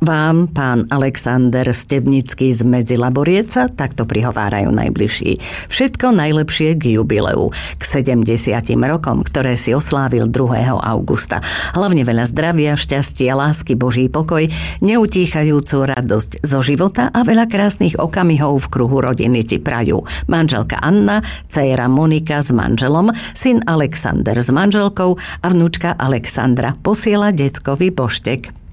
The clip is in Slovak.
Vám, pán Alexander Stebnický z Medzilaboriec, takto prihovárajú najbližší. Všetko najlepšie k jubileu, k 70 rokom, ktoré si oslávil 2. augusta. Hlavne veľa zdravia, šťastia, lásky, Boží pokoj, neutíchajúcu radosť zo života a veľa krásnych okamihov v kruhu rodiny ti prajú. Manželka Anna, dcéra Monika s manželom, syn Alexander s manželkou a vnúčka Alexandra posiela detkovi boštek.